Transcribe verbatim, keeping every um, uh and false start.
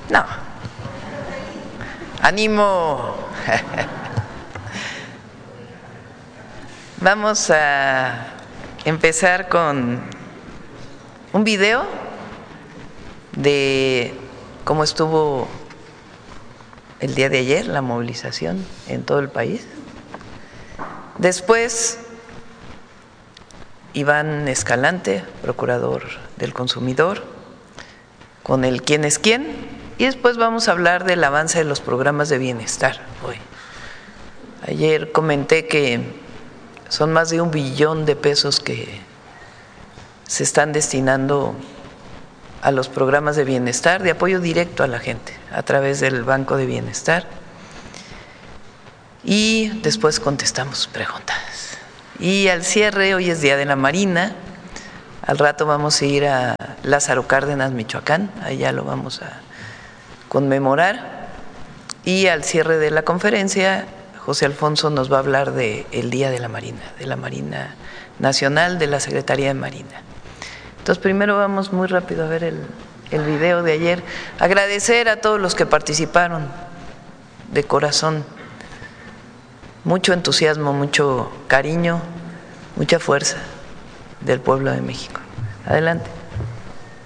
No. Ánimo. Vamos a empezar con un video de cómo estuvo el día de ayer la movilización en todo el país. Después, Iván Escalante, procurador del consumidor, con el quién es quién, y después vamos a hablar del avance de los programas de bienestar hoy. Ayer comenté que son más de un billón de pesos que se están destinando a los programas de bienestar, de apoyo directo a la gente, a través del Banco de Bienestar. Y después contestamos preguntas. Y al cierre, hoy es Día de la Marina, al rato vamos a ir a Lázaro Cárdenas, Michoacán, allá lo vamos a conmemorar. Y al cierre de la conferencia, José Alfonso nos va a hablar del Día de la Marina, de la Marina Nacional, de la Secretaría de Marina. Entonces, primero vamos muy rápido a ver el, el video de ayer. Agradecer a todos los que participaron de corazón. Mucho entusiasmo, mucho cariño, mucha fuerza del pueblo de México. Adelante.